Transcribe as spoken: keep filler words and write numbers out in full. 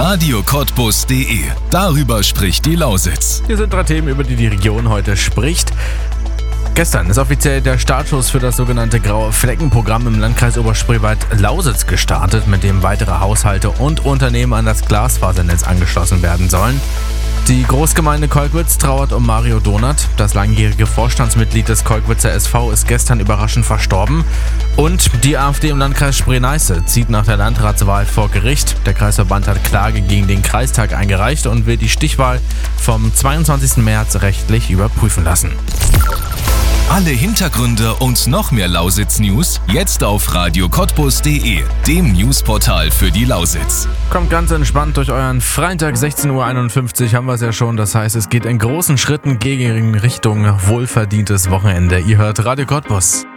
Radio Cottbus punkt de. Darüber spricht die Lausitz. Hier sind drei Themen, über die die Region heute spricht. Gestern ist offiziell der Startschuss für das sogenannte Graue Fleckenprogramm im Landkreis Oberspreewald-Lausitz gestartet, mit dem weitere Haushalte und Unternehmen an das Glasfasernetz angeschlossen werden sollen. Die Großgemeinde Kolkwitz trauert um Mario Donath. Das langjährige Vorstandsmitglied des Kolkwitzer S V ist gestern überraschend verstorben. Und die AfD im Landkreis Spree-Neiße zieht nach der Landratswahl vor Gericht. Der Kreisverband hat Klage gegen den Kreistag eingereicht und will die Stichwahl vom zweiundzwanzigsten März rechtlich überprüfen lassen. Alle Hintergründe und noch mehr Lausitz-News jetzt auf Radio Cottbus punkt de, dem Newsportal für die Lausitz. Kommt ganz entspannt durch euren Freitag, sechzehn Uhr einundfünfzig haben wir es ja schon. Das heißt, es geht in großen Schritten gegen Richtung wohlverdientes Wochenende. Ihr hört Radio Cottbus.